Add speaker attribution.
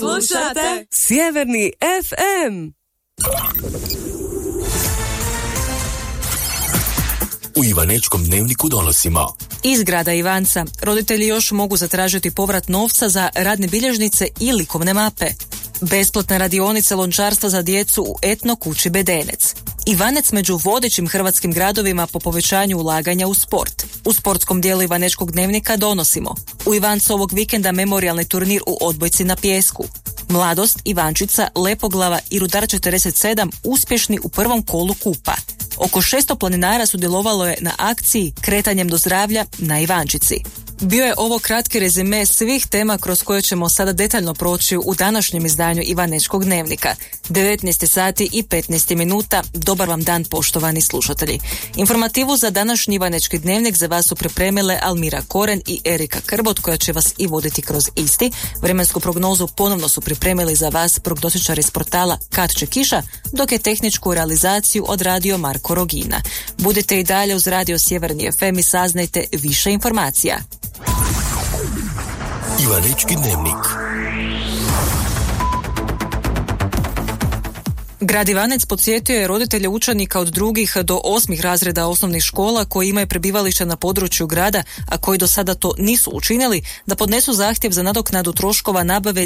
Speaker 1: Slušate
Speaker 2: Sjeverni FM.
Speaker 3: U Ivanečkom dnevniku donosimo:
Speaker 4: iz grada Ivanca roditelji još mogu zatražiti povrat novca za radne bilježnice i likovne mape. Besplatna radionica lončarstva za djecu u etno kući Bedenec. Ivanec među vodećim hrvatskim gradovima po povećanju ulaganja u sport. U sportskom dijelu Ivanečkog dnevnika donosimo: u Ivancu ovog vikenda memorijalni turnir u odbojci na pijesku. Mladost, Ivančica, Lepoglava i Rudar 47 uspješni u prvom kolu kupa. Oko 600 planinara sudjelovalo je na akciji Kretanjem do zdravlja na Ivančici. Bio je ovo kratki rezime svih tema kroz koje ćemo sada detaljno proći u današnjem izdanju Ivanečkog dnevnika. 19 sati i 15 minuta. Dobar vam dan, poštovani slušatelji. Informativu za današnji Ivanečki dnevnik za vas su pripremile Almira Koren i Erika Krbot, koja će vas i voditi kroz isti. Vremensku prognozu ponovno su pripremili za vas prognostičari iz portala Kad će kiša, dok je tehničku realizaciju odradio Marko Rogina. Budite i dalje uz Radio Sjeverni FM i saznajte više informacija.
Speaker 3: Ivanečki dnevnik.
Speaker 4: Grad Ivanec podsjetio je roditelje učenika od 2. do 8. razreda osnovnih škola koji imaju prebivalište na području grada, a koji do sada to nisu učinili, da podnesu zahtjev za nadoknadu troškova nabave